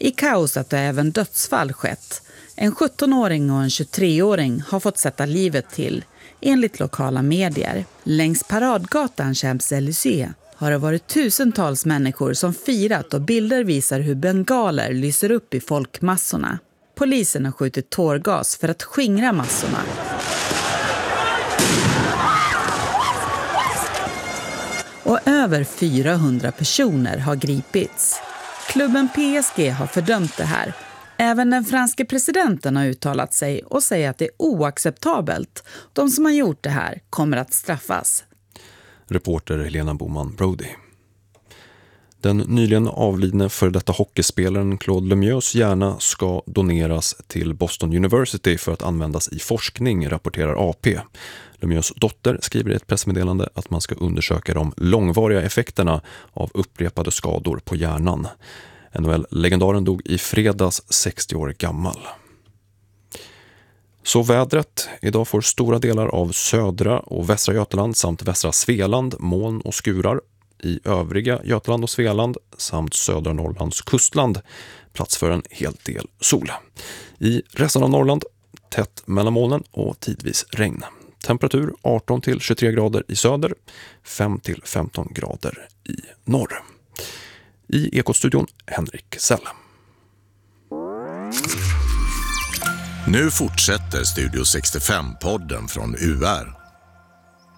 I kaoset har även dödsfall skett. En 17-åring och en 23-åring har fått sätta livet till, enligt lokala medier. Längs paradgatan Champs-Élysées har det varit tusentals människor som firat och bilder visar hur bengaler lyser upp i folkmassorna. Polisen har skjutit tårgas för att skingra massorna. Och över 400 personer har gripits. Klubben PSG har fördömt det här. Även den franske presidenten har uttalat sig och säger att det är oacceptabelt. De som har gjort det här kommer att straffas. Reporter Helena Boman Brody. Den nyligen avlidne för detta hockeyspelaren Claude Lemieux hjärna ska doneras till Boston University för att användas i forskning, rapporterar AP. Lemieux dotter skriver i ett pressmeddelande att man ska undersöka de långvariga effekterna av upprepade skador på hjärnan. NHL-legendaren dog i fredags 60 år gammal. Så vädret. Idag får stora delar av södra och västra Götaland samt västra Svealand moln och skurar. I övriga Götaland och Svealand samt södra Norrlands kustland plats för en hel del sol. I resten av Norrland tätt mellan molnen och tidvis regn. Temperatur 18-23 grader i söder, 5-15 grader i norr. I Ekot-studion Henrik Säll. Nu fortsätter Studio 65-podden från UR.